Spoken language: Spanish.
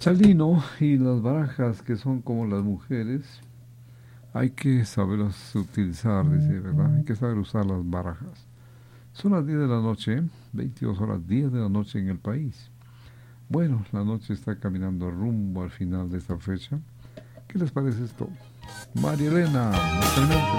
Chalino y las barajas que son como las mujeres, hay que saberlas utilizar, dice, ¿verdad? Hay que saber usar las barajas. Son las 10 de la noche, 22 horas 10 de la noche en el país. Bueno, la noche está caminando rumbo al final de esta fecha. ¿Qué les parece esto? María Elena, nos tenemos.